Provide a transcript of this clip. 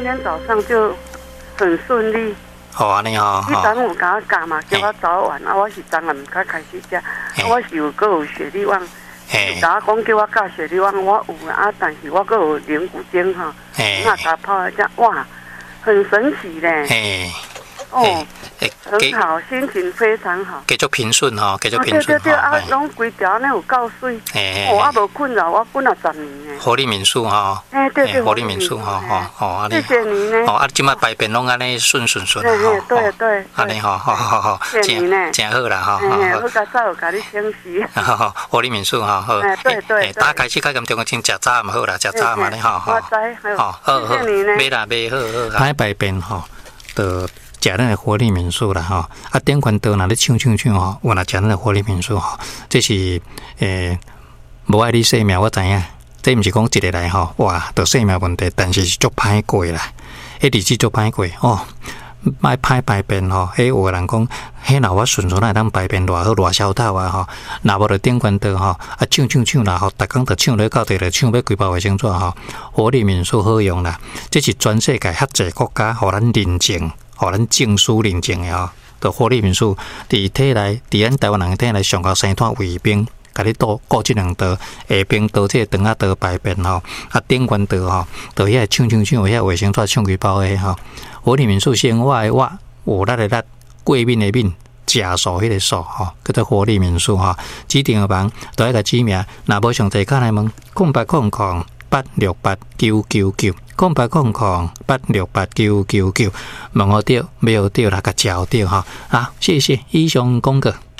今天早上就很顺利。 好啊，你好。 你昨有甲我教嘛，叫我早晚啊，我是昨暗才开始食，我是有血力旺。甲我讲叫我教血力旺，我有啊，但是我有灵骨精哈，那甲泡来食，哇，很神奇嘞。哦，很好，心情非常好， 继续平顺哈，继续平顺。 对，啊，拢规条呢有够水，啊无困扰我困了10年呢。 活力民宿哈， 对， 活力民宿哈，好， 谢谢你呢。 啊，今麦排便拢安尼顺， 对， 安尼好， 谢谢你呢， 真好啦哈。 我甲早有甲你请示。 活力民宿哈，好。 对， 大家开始开咁中间食早嘛好啦，食早嘛你好。 我知，好，谢谢你呢。 买啦，好。排便哈，的。食咱的活力民宿啦吼，啊点款刀若咧抢吼，我若食咱的活力民宿吼，这是无爱你性命，我知影，这毋是讲一个来吼，哇，得性命问题，但是足歹过啦，迄日子足歹过哦，卖歹排便吼，有个人讲，迄若我顺来当排便偌好偌消透啊吼，若无就点款刀吼，啊抢啦吼，逐工就抢咧到地咧抢要几包卫生纸吼，活力民宿好用啦，这是全世界遐济国家互咱认证。互咱证书认证的吼，就活力民宿伫体内，伫咱台湾人的体内上到生炭胃病，甲你顾这两道，下边倒这肠仔倒排便吼，啊顶关倒吼，倒遐抢，遐卫生纸抢几包的吼。活力民宿先挖的挖，有力的力，过敏的敏，食素迄个素吼，叫做活力民宿吼。指定的房都迄个指名，若无详细，卡来问0800868999。0800868999，问我对，没有对，那个找对哈。好，谢谢以上公告。